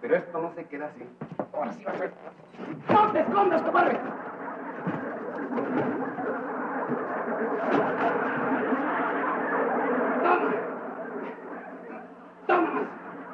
Pero esto no se queda así. Ahora sí va a ser. ¡No te escondas, cobarde! ¡Toma! ¡Toma más!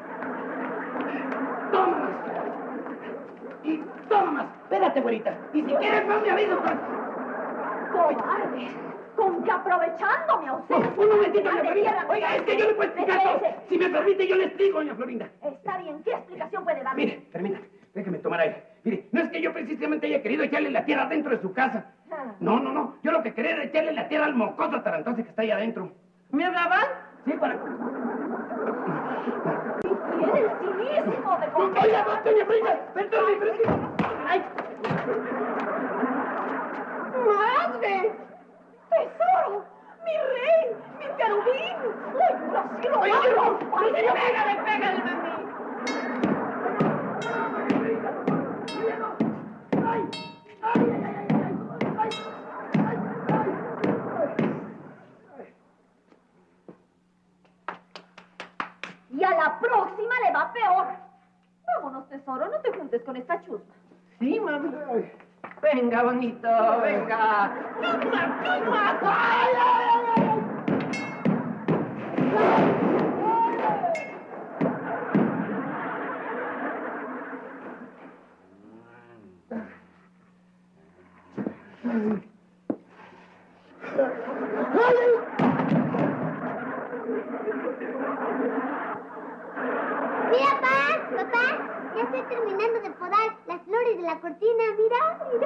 ¡Toma más! ¡Y toma más! Espérate, güerita. Y si quieres más me avisas. ¡Cobarde! Con que aprovechando mi ausencia... Un momentito, doña Florinda. Oiga, es que yo le puedo explicar todo. Si me permite, yo le explico, doña Florinda. Está bien, ¿qué explicación puede darme? Mire, permítame, déjeme tomar aire. Mire, no es que yo precisamente haya querido echarle la tierra dentro de su casa. No. Yo lo que quería era echarle la tierra al mocoso atarantoso que está ahí adentro. ¿Me hablaban? Sí, para... Y tiene el cinismo de... Oiga, doña Florinda, perdóneme, pero es que... ¡Ay! ¡Madre! ¡Tesoro! ¡Mi rey! ¡Mi querubín! ¡Uy, lo cielo! ¡Oye, no! ¡Pégale, mami! Y a la próxima le va peor. Vámonos, tesoro, no te juntes con esta chusma. Sí, mami. Venga, bonito, venga. ¡Tuma! ¡Ay, ay, ay, ay! Mira, papá, ya estoy terminando de podar las flores de la cortina, mira.